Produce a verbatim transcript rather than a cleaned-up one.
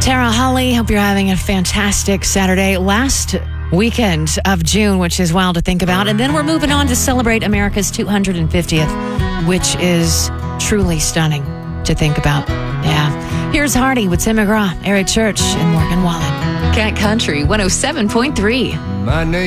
Tara Holly. Hope you're having a fantastic Saturday. Last weekend of June, which is wild to think about. And then we're moving on to celebrate America's two hundred fiftieth, which is truly stunning to think about. Yeah. Here's Hardy with Tim McGraw, Eric Church, and Morgan Wallen. Cat Country one oh seven point three. My name